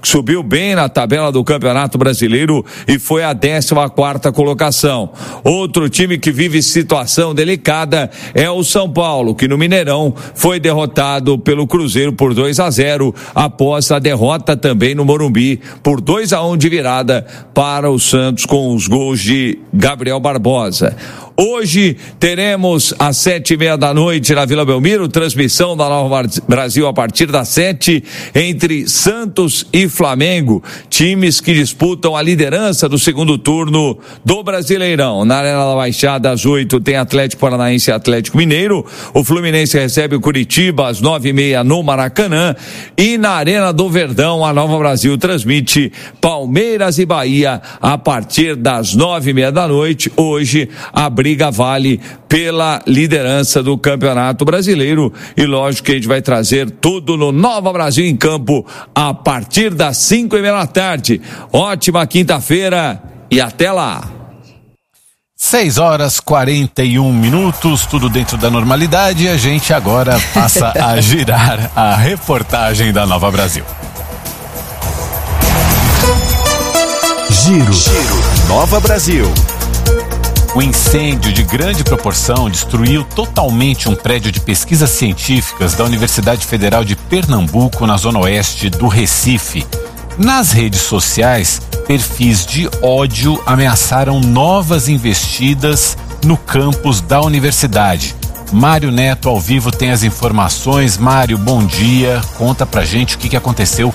que subiu bem na tabela do Campeonato Brasileiro e foi a 14ª colocação. Outro time que vive situação delicada é o São Paulo, que no Mineirão foi derrotado pelo Cruzeiro por 2-0, após a derrota também no Morumbi por 2-1 de virada para o Santos, com os gols de Gabriel Barbosa. Hoje teremos às 7:30 da noite na Vila Belmiro, transmissão da Nova Brasil a partir das 7, entre Santos e Flamengo, times que disputam a liderança do segundo turno do Brasileirão. Na Arena da Baixada, às 8, tem Atlético Paranaense e Atlético Mineiro. O Fluminense recebe o Curitiba às 9:30 no Maracanã. E na Arena do Verdão, a Nova Brasil transmite Palmeiras e Bahia a partir das 9:30 da noite. Hoje, a briga vale pela liderança do Campeonato Brasileiro, e lógico que a gente vai trazer tudo no Nova Brasil em Campo a partir das 5:30 da tarde. Ótima quinta-feira e até lá. 6:41, tudo dentro da normalidade, e a gente agora passa a girar a reportagem da Nova Brasil. Giro Nova Brasil. O incêndio de grande proporção destruiu totalmente um prédio de pesquisas científicas da Universidade Federal de Pernambuco, na zona oeste do Recife. Nas redes sociais, perfis de ódio ameaçaram novas investidas no campus da universidade. Mário Neto, ao vivo, tem as informações. Mário, bom dia. Conta pra gente o que aconteceu.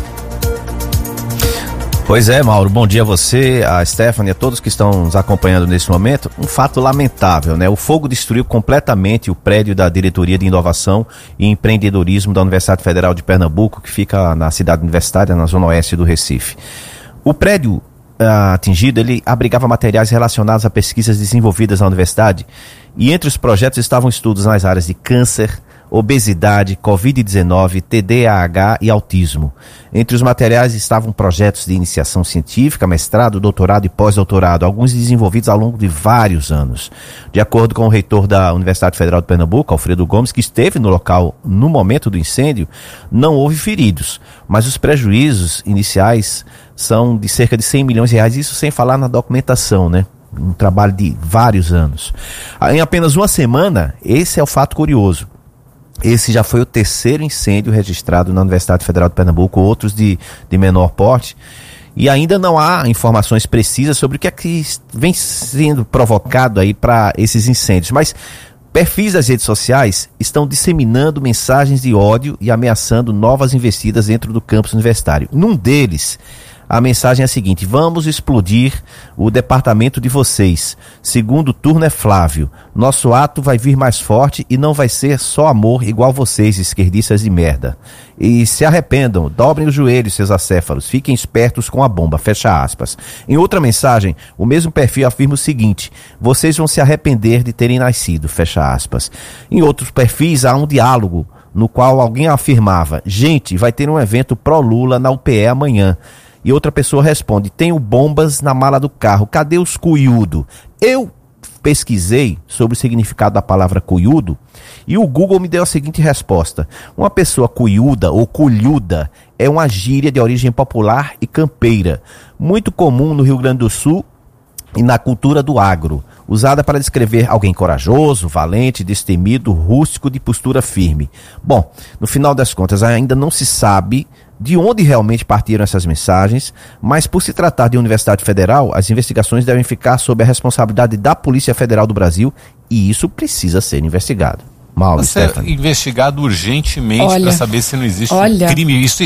Pois é, Mauro, bom dia a você, a Stephanie, a todos que estão nos acompanhando nesse momento. Um fato lamentável, né? O fogo destruiu completamente o prédio da Diretoria de Inovação e Empreendedorismo da Universidade Federal de Pernambuco, que fica na cidade universitária, na zona oeste do Recife. O prédio atingido, ele abrigava materiais relacionados a pesquisas desenvolvidas na universidade, e entre os projetos estavam estudos nas áreas de câncer, obesidade, Covid-19, TDAH e autismo. Entre os materiais estavam projetos de iniciação científica, mestrado, doutorado e pós-doutorado, alguns desenvolvidos ao longo de vários anos. De acordo com o reitor da Universidade Federal de Pernambuco, Alfredo Gomes, que esteve no local no momento do incêndio, não houve feridos, mas os prejuízos iniciais são de cerca de 100 milhões de reais, isso sem falar na documentação, né? Um trabalho de vários anos. Em apenas uma semana, esse é o fato curioso. Esse já foi o terceiro incêndio registrado na Universidade Federal de Pernambuco, outros de menor porte, e ainda não há informações precisas sobre o que é que vem sendo provocado aí para esses incêndios. Mas perfis das redes sociais estão disseminando mensagens de ódio e ameaçando novas investidas dentro do campus universitário. Num deles, a mensagem é a seguinte: vamos explodir o departamento de vocês. Segundo turno é Flávio. Nosso ato vai vir mais forte e não vai ser só amor igual vocês, esquerdistas de merda. E se arrependam, dobrem os joelhos, seus acéfalos, fiquem espertos com a bomba, fecha aspas. Em outra mensagem, o mesmo perfil afirma o seguinte: vocês vão se arrepender de terem nascido, fecha aspas. Em outros perfis há um diálogo, no qual alguém afirmava: gente, vai ter um evento pró-Lula na UPE amanhã. E outra pessoa responde: tenho bombas na mala do carro, cadê os cuiudo? Eu pesquisei sobre o significado da palavra cuiudo e o Google me deu a seguinte resposta: uma pessoa cuiuda ou culhuda é uma gíria de origem popular e campeira, muito comum no Rio Grande do Sul e na cultura do agro, usada para descrever alguém corajoso, valente, destemido, rústico, de postura firme. Bom, no final das contas ainda não se sabe de onde realmente partiram essas mensagens, mas por se tratar de Universidade Federal, as investigações devem ficar sob a responsabilidade da Polícia Federal do Brasil, e isso precisa ser investigado. Mauro, Stephanie. Investigado urgentemente para saber se não existe crime. Isso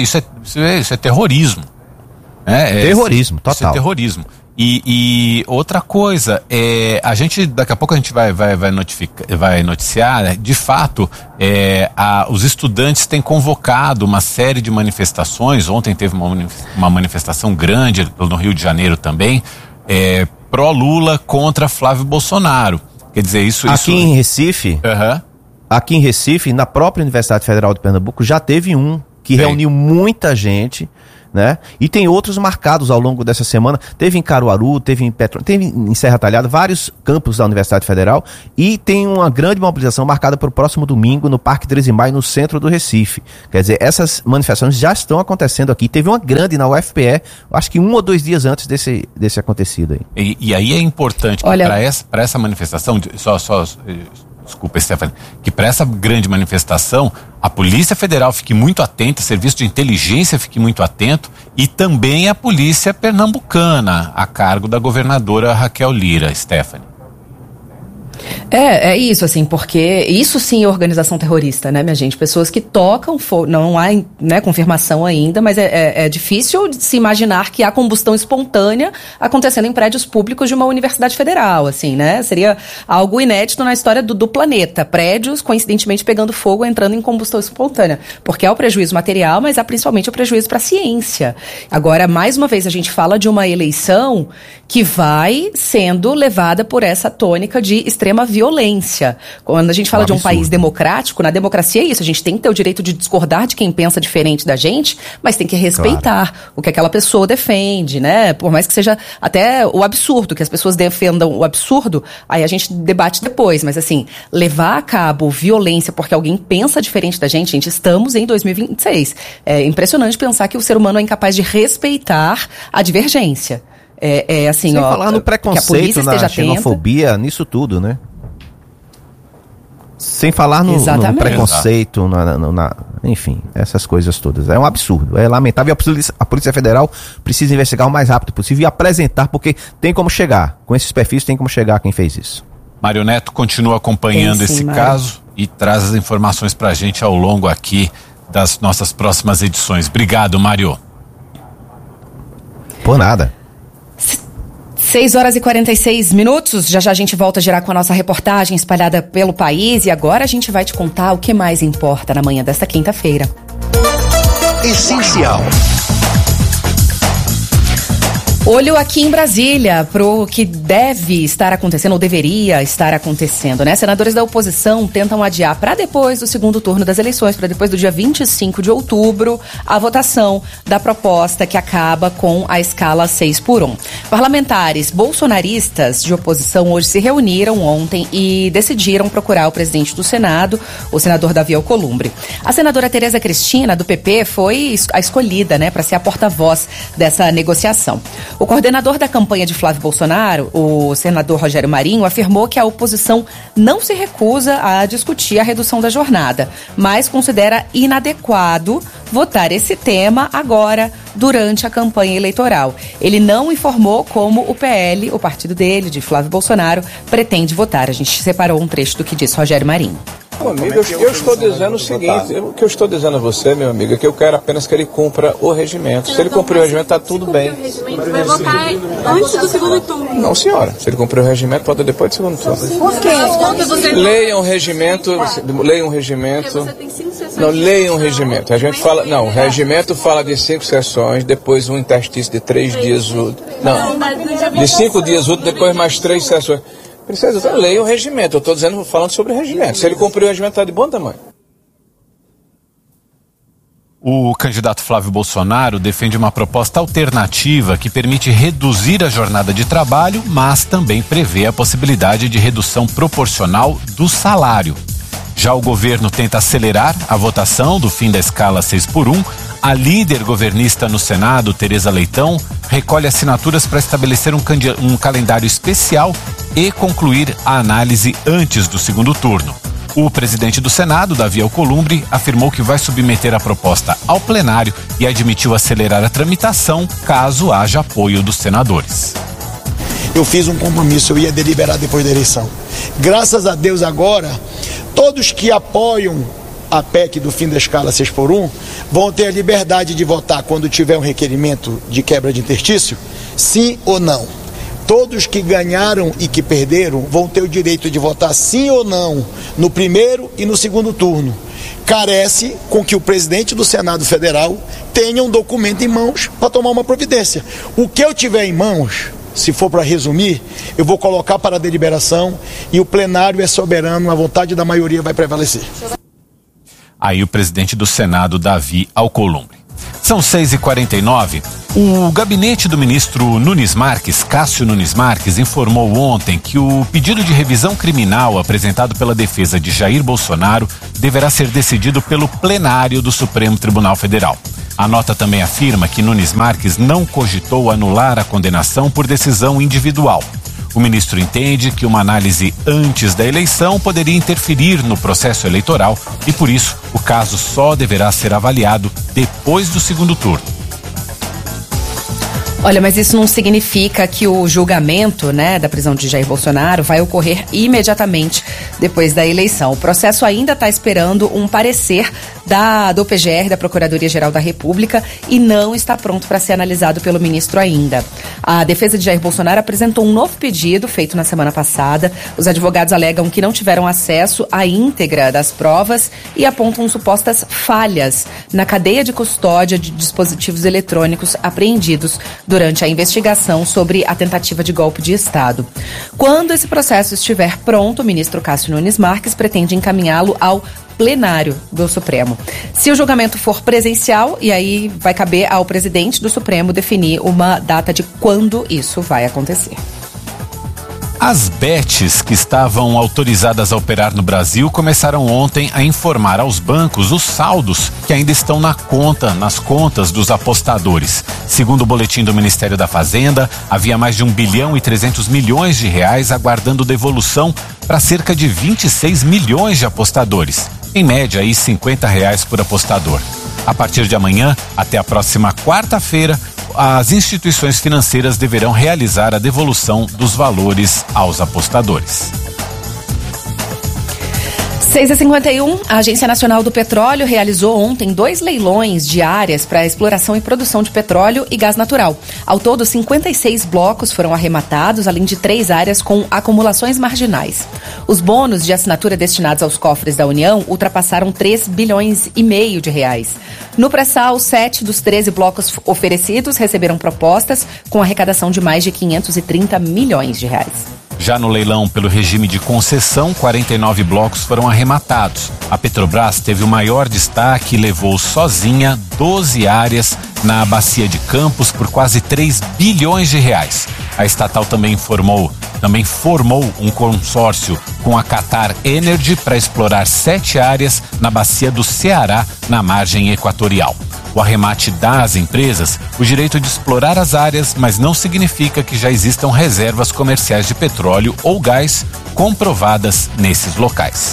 é terrorismo. Terrorismo, total. Isso é terrorismo. E outra coisa, a gente, daqui a pouco a gente vai noticiar, né? De fato, os estudantes têm convocado uma série de manifestações. Ontem teve uma manifestação grande no Rio de Janeiro também, pró-Lula contra Flávio Bolsonaro. Quer dizer, Aqui em Recife, aqui em Recife, na própria Universidade Federal de Pernambuco, já teve um que reuniu muita gente, né? E tem outros marcados ao longo dessa semana. Teve em Caruaru, teve em Serra Talhada, vários campos da Universidade Federal, e tem uma grande mobilização marcada para o próximo domingo no Parque 13 de Maio, no centro do Recife. Quer dizer, essas manifestações já estão acontecendo aqui. Teve uma grande na UFPE, acho que 1 ou 2 dias antes desse acontecido aí. E aí é importante que para essa manifestação, desculpa, Stephanie, que para essa grande manifestação, a Polícia Federal fique muito atenta, o Serviço de Inteligência fique muito atento, e também a Polícia Pernambucana, a cargo da governadora Raquel Lira, Stephanie. É isso, assim, porque isso sim é organização terrorista, né, minha gente? Pessoas que tocam fogo, não há, né, confirmação ainda, mas é difícil de se imaginar que há combustão espontânea acontecendo em prédios públicos de uma universidade federal, assim, né? Seria algo inédito na história do planeta. Prédios, coincidentemente, pegando fogo, entrando em combustão espontânea. Porque há o prejuízo material, mas há principalmente o prejuízo para a ciência. Agora, mais uma vez, a gente fala de uma eleição que vai sendo levada por essa tônica de extrema violência. Quando a gente fala de um país democrático, na democracia é isso, a gente tem que ter o direito de discordar de quem pensa diferente da gente, mas tem que respeitar o que aquela pessoa defende, né? Por mais que seja até o absurdo, que as pessoas defendam o absurdo, aí a gente debate depois, mas assim, levar a cabo violência porque alguém pensa diferente da gente, estamos em 2026. É impressionante pensar que o ser humano é incapaz de respeitar a divergência. Assim, sem falar no preconceito, na xenofobia, nisso tudo, né? Sem falar no preconceito, enfim, essas coisas todas. É um absurdo, é lamentável. A Polícia Federal precisa investigar o mais rápido possível e apresentar, porque tem como chegar. Com esses perfis tem como chegar quem fez isso. Mário Neto continua acompanhando esse caso e traz as informações pra gente ao longo aqui das nossas próximas edições. Obrigado, Mário. Por nada. 6h46. Já a gente volta a girar com a nossa reportagem espalhada pelo país, e agora a gente vai te contar o que mais importa na manhã desta quinta-feira. Essencial. Olho aqui em Brasília pro que deve estar acontecendo, ou deveria estar acontecendo, né? Senadores da oposição tentam adiar para depois do segundo turno das eleições, para depois do dia 25 de outubro, a votação da proposta que acaba com a escala 6x1. Parlamentares bolsonaristas de oposição hoje se reuniram ontem e decidiram procurar o presidente do Senado, o senador Davi Alcolumbre. A senadora Tereza Cristina, do PP, foi a escolhida, né, para ser a porta-voz dessa negociação. O coordenador da campanha de Flávio Bolsonaro, o senador Rogério Marinho, afirmou que a oposição não se recusa a discutir a redução da jornada, mas considera inadequado votar esse tema agora, durante a campanha eleitoral. Ele não informou como o PL, o partido dele, de Flávio Bolsonaro, pretende votar. A gente separou um trecho do que disse Rogério Marinho. Meu amigo, eu estou dizendo o seguinte, o que eu estou dizendo a você, meu amigo, é que eu quero apenas que ele cumpra o regimento. Se ele cumprir o regimento, está tudo bem. O regimento vai votar antes do segundo turno. Não, senhora. Se ele cumprir o regimento, pode depois do segundo turno. Por quê? Leiam o regimento, Não, leiam o regimento. A gente fala, não, o regimento fala de 5 sessões, depois um interstício de 3 dias úteis. Não, de 5 dias úteis, depois mais 3 sessões. Princesa, leia o regimento. Eu estou falando sobre o regimento. Se ele cumprir o regimento, está de bom tamanho. O candidato Flávio Bolsonaro defende uma proposta alternativa que permite reduzir a jornada de trabalho, mas também prevê a possibilidade de redução proporcional do salário. Já o governo tenta acelerar a votação do fim da escala 6x1. A líder governista no Senado, Tereza Leitão, recolhe assinaturas para estabelecer um calendário especial e concluir a análise antes do segundo turno. O presidente do Senado, Davi Alcolumbre, afirmou que vai submeter a proposta ao plenário e admitiu acelerar a tramitação caso haja apoio dos senadores. Eu fiz um compromisso, eu ia deliberar depois da eleição. Graças a Deus agora, todos que apoiam a PEC do fim da escala 6x1 vão ter a liberdade de votar quando tiver um requerimento de quebra de interstício, sim ou não. Todos que ganharam e que perderam vão ter o direito de votar sim ou não no primeiro e no segundo turno. Carece com que o presidente do Senado Federal tenha um documento em mãos para tomar uma providência. O que eu tiver em mãos, se for para resumir, eu vou colocar para a deliberação e o plenário é soberano, a vontade da maioria vai prevalecer. Aí o presidente do Senado, Davi Alcolumbre. São 6h49. O gabinete do ministro Nunes Marques, Cássio Nunes Marques, informou ontem que o pedido de revisão criminal apresentado pela defesa de Jair Bolsonaro deverá ser decidido pelo plenário do Supremo Tribunal Federal. A nota também afirma que Nunes Marques não cogitou anular a condenação por decisão individual. O ministro entende que uma análise antes da eleição poderia interferir no processo eleitoral e, por isso, o caso só deverá ser avaliado depois do segundo turno. Olha, mas isso não significa que o julgamento, da prisão de Jair Bolsonaro vai ocorrer imediatamente depois da eleição. O processo ainda está esperando um parecer do PGR, da Procuradoria-Geral da República, e não está pronto para ser analisado pelo ministro ainda. A defesa de Jair Bolsonaro apresentou um novo pedido feito na semana passada. Os advogados alegam que não tiveram acesso à íntegra das provas e apontam supostas falhas na cadeia de custódia de dispositivos eletrônicos apreendidos durante a investigação sobre a tentativa de golpe de Estado. Quando esse processo estiver pronto, o ministro Cássio Nunes Marques pretende encaminhá-lo ao plenário do Supremo. Se o julgamento for presencial, e aí vai caber ao presidente do Supremo definir uma data de quando isso vai acontecer. As bets que estavam autorizadas a operar no Brasil começaram ontem a informar aos bancos os saldos que ainda estão nas contas dos apostadores. Segundo o boletim do Ministério da Fazenda, havia mais de 1 bilhão e 300 milhões de reais aguardando devolução para cerca de 26 milhões de apostadores. Em média, aí R$50 por apostador. A partir de amanhã, até a próxima quarta-feira, as instituições financeiras deverão realizar a devolução dos valores aos apostadores. 6h51, a Agência Nacional do Petróleo realizou ontem 2 leilões de áreas para exploração e produção de petróleo e gás natural. Ao todo, 56 blocos foram arrematados, além de 3 áreas com acumulações marginais. Os bônus de assinatura destinados aos cofres da União ultrapassaram 3 bilhões e meio de reais. No pré-sal, 7 dos 13 blocos oferecidos receberam propostas com arrecadação de mais de 530 milhões de reais. Já no leilão pelo regime de concessão, 49 blocos foram arrematados. A Petrobras teve o maior destaque e levou sozinha 12 áreas na Bacia de Campos por quase 3 bilhões de reais. A estatal também formou um consórcio com a Qatar Energy para explorar 7 áreas na Bacia do Ceará, na margem equatorial. O arremate dá às empresas o direito de explorar as áreas, mas não significa que já existam reservas comerciais de petróleo ou gás comprovadas nesses locais.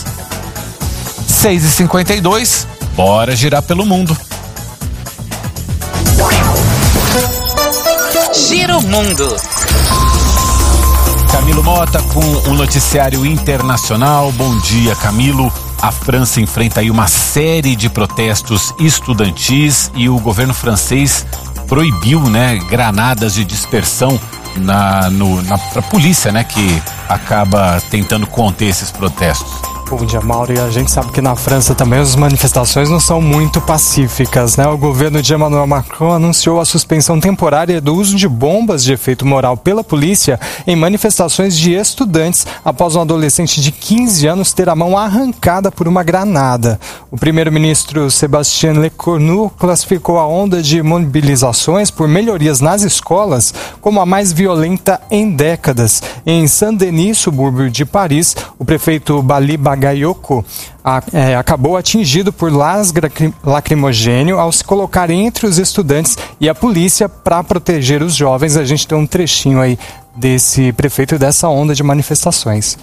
6h52, bora girar pelo mundo. Giro Mundo. Camilo Mota com o noticiário internacional. Bom dia, Camilo. A França enfrenta aí uma série de protestos estudantis e o governo francês proibiu, granadas de dispersão pra polícia, que acaba tentando conter esses protestos. Bom dia, Mauro. E a gente sabe que na França também as manifestações não são muito pacíficas, O governo de Emmanuel Macron anunciou a suspensão temporária do uso de bombas de efeito moral pela polícia em manifestações de estudantes após um adolescente de 15 anos ter a mão arrancada por uma granada. O primeiro-ministro Sébastien Lecornu classificou a onda de mobilizações por melhorias nas escolas como a mais violenta em décadas. Em Saint-Denis, subúrbio de Paris, o prefeito Bali Bagayoko acabou atingido por gás lacrimogênio ao se colocar entre os estudantes e a polícia para proteger os jovens. A gente tem um trechinho aí desse prefeito e dessa onda de manifestações.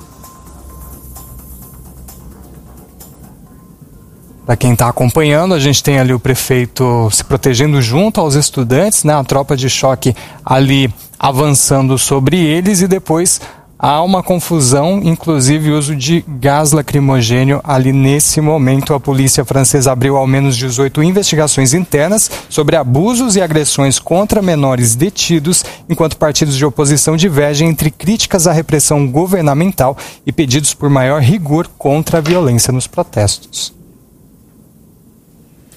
Para quem está acompanhando, a gente tem ali o prefeito se protegendo junto aos estudantes, a tropa de choque ali avançando sobre eles e depois há uma confusão, inclusive uso de gás lacrimogênio ali nesse momento. A polícia francesa abriu ao menos 18 investigações internas sobre abusos e agressões contra menores detidos, enquanto partidos de oposição divergem entre críticas à repressão governamental e pedidos por maior rigor contra a violência nos protestos.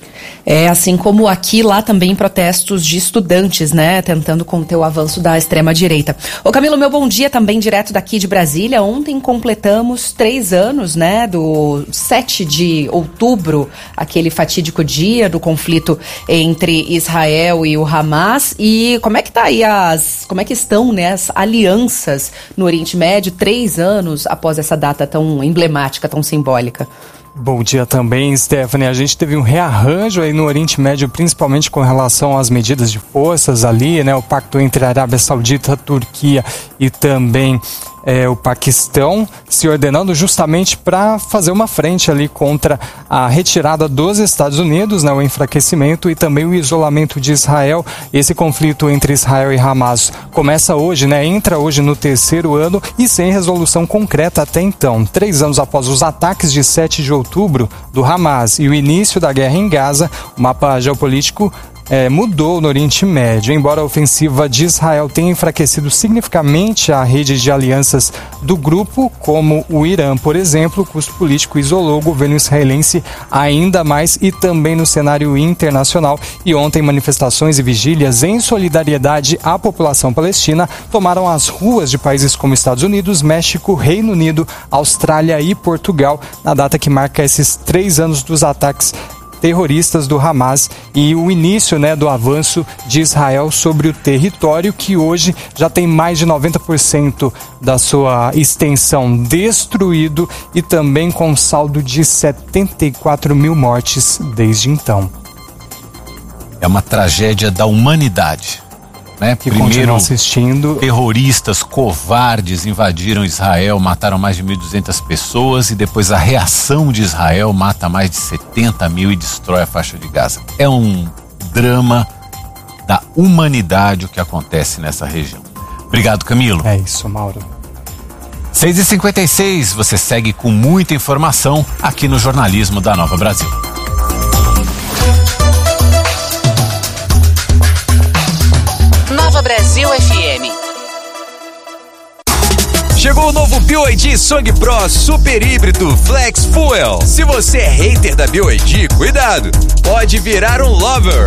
Assim como aqui, lá também protestos de estudantes, né, tentando conter o avanço da extrema-direita. Ô Camilo, meu bom dia também direto daqui de Brasília. Ontem completamos 3 anos, né, do 7 de outubro, aquele fatídico dia do conflito entre Israel e o Hamas. E como é que tá aí como é que estão, né, as alianças no Oriente Médio 3 anos após essa data tão emblemática, tão simbólica? Bom dia também, Stephanie. A gente teve um rearranjo aí no Oriente Médio, principalmente com relação às medidas de forças ali, né? O pacto entre a Arábia Saudita, a Turquia e também o Paquistão se ordenando justamente para fazer uma frente ali contra a retirada dos Estados Unidos, né, o enfraquecimento e também o isolamento de Israel. Esse conflito entre Israel e Hamas começa hoje, né, entra hoje no 3º ano e sem resolução concreta até então. 3 anos após os ataques de 7 de outubro do Hamas e o início da guerra em Gaza, o mapa geopolítico mudou no Oriente Médio. Embora a ofensiva de Israel tenha enfraquecido significativamente a rede de alianças do grupo, como o Irã, por exemplo, o custo político isolou o governo israelense ainda mais e também no cenário internacional. E ontem manifestações e vigílias em solidariedade à população palestina tomaram as ruas de países como Estados Unidos, México, Reino Unido, Austrália e Portugal, na data que marca esses 3 anos dos ataques terroristas do Hamas e o início, né, do avanço de Israel sobre o território, que hoje já tem mais de 90% da sua extensão destruído e também com saldo de 74 mil mortes desde então. É uma tragédia da humanidade, né? Que primeiro assistindo. Terroristas covardes invadiram Israel, mataram mais de 1.200 pessoas e depois a reação de Israel mata mais de 70 mil e destrói a faixa de Gaza. É um drama da humanidade o que acontece nessa região. Obrigado, Camilo. É isso, Mauro. 6h56, você segue com muita informação aqui no Jornalismo da Nova Brasil. Nova Brasil FM. Chegou o novo BYD Song Pro Super Híbrido Flex Fuel. Se você é hater da BYD, cuidado, pode virar um lover.